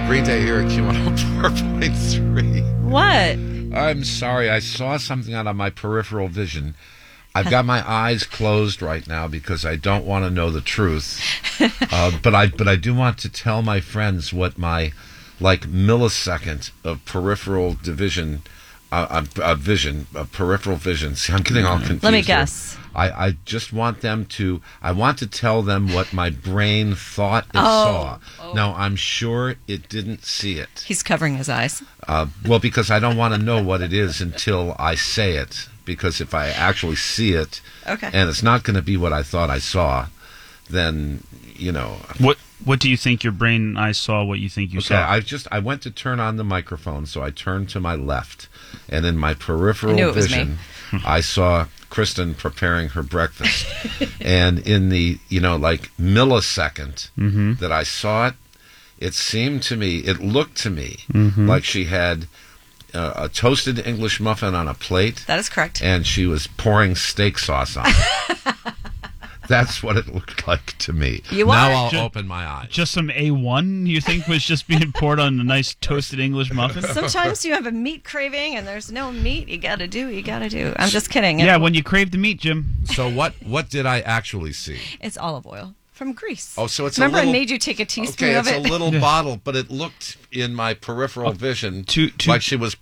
Rita here at Q104.3. What? I'm sorry, I saw something out of my peripheral vision. I've got my eyes closed right now because I don't want to know the truth. But I do want to tell my friends what my millisecond of peripheral division, peripheral vision. See, I'm getting all confused. Let me guess. I just want them to. I want to tell them what my brain thought it saw. Now I'm sure it didn't see it. He's covering his eyes. Well, because I don't want to know what it is until I say it. Because if I actually see it, and it's not going to be what I thought I saw, then What do you think your brain and eyes saw? What you think you saw? I went to turn on the microphone, so I turned to my left, and in my peripheral vision, I saw Kristen preparing her breakfast, and in the millisecond that I saw it, it looked to me like she had a toasted English muffin on a plate. That is correct. And she was pouring steak sauce on it. That's what it looked like to me. Now I'll open my eyes. Just some A1 you think was just being poured on a nice toasted English muffin? Sometimes you have a meat craving and there's no meat. You gotta do. I'm just kidding. Yeah, when you crave the meat, Jim. So what did I actually see? It's olive oil from Greece. Oh, so it's Remember a little, I made you take a teaspoon of it? Okay, it's a little bottle, but it looked in my peripheral vision like she was